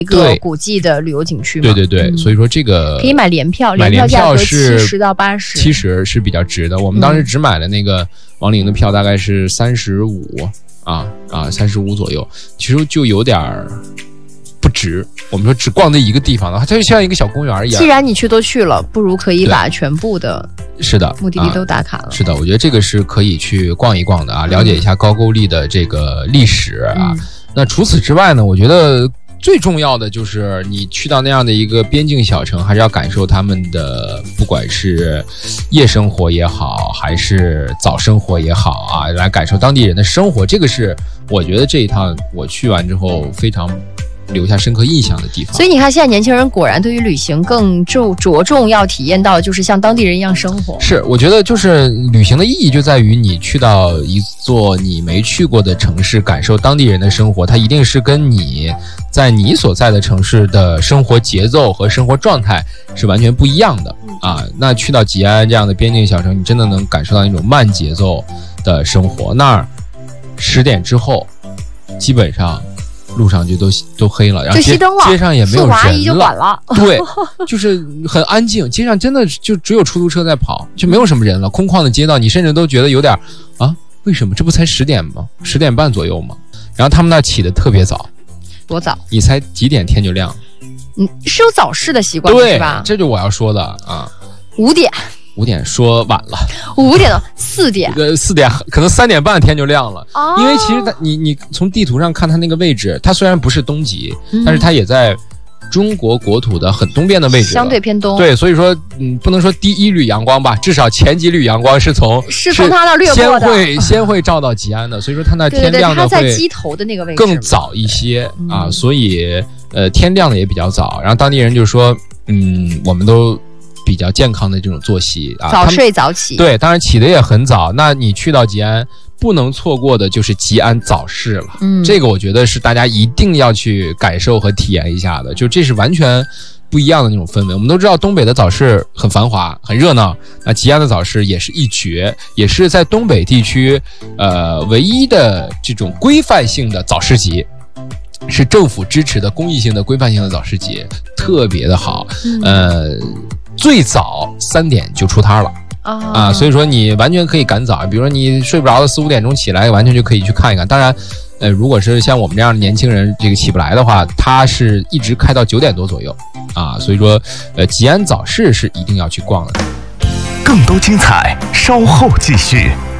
一个古迹的旅游景区嘛。 对，所以说这个可以买联票， 买联价格是 70到80，70 是比较值的。我们当时只买了那个亡灵的票，大概是35左右，其实就有点不值。我们说只逛那一个地方的话，它就像一个小公园一样。 既然你都去了，不如可以把全部的目的地都打卡了。 是的，我觉得这个是可以去逛一逛的啊，了解一下高句丽的这个历史啊。那除此之外呢，我觉得最重要的就是你去到那样的一个边境小城，还是要感受他们的不管是夜生活也好，还是早生活也好啊，来感受当地人的生活。这个是我觉得这一趟我去完之后非常留下深刻印象的地方。 所以你看，现在年轻人果然对于旅行更着重要体验到就是像当地人一样生活。 是，我觉得就是旅行的意义就在于你去到一座你没去过的城市，感受当地人的生活，它一定是跟你在你所在的城市的生活节奏和生活状态是完全不一样的啊。那去到吉安这样的边境小城，你真的能感受到那种慢节奏的生活。那儿10点之后基本上路上就都黑了，然后 街上也没有人就管了。 对，就是很安静，街上真的就只有出租车在跑，就没有什么人了，空旷的街道，你甚至都觉得有点啊，为什么这不才10点吗？10点半左右吗？然后他们那起得特别早。 多早？ 你猜几点天就亮？ 是有早市的习惯是吧？ 这就我要说的啊。 5点。 5点说晚了 ，5点了，4点 ，4点可能3点半天就亮了。因为其实你从地图上看它那个位置，它虽然不是东极，但是它也在中国国土的很东边的位置， 相对偏东。 对，所以说不能说第一缕阳光吧，至少前几缕阳光是从它那掠过的， 先会照到吉安的，所以说它那天亮的会它在鸡头的那个位置更早一些啊，所以天亮的也比较早。然后当地人就说我们都比较健康的这种作息啊， 早睡早起。 对，当然起得也很早。那你去到吉安不能错过的就是吉安早市了，这个我觉得是大家一定要去感受和体验一下的，就这是完全不一样的那种氛围。我们都知道东北的早市很繁华很热闹，那吉安的早市也是一绝，也是在东北地区唯一的这种规范性的早市集，是政府支持的公益性的规范性的早市集，特别的好。最早3点就出摊了啊，所以说你完全可以赶早，比如说你睡不着的4、5点钟起来，完全就可以去看一看。当然如果是像我们这样的年轻人这个起不来的话，它是一直开到9点多左右啊，所以说吉安早市是一定要去逛的。 更多精彩稍后继续。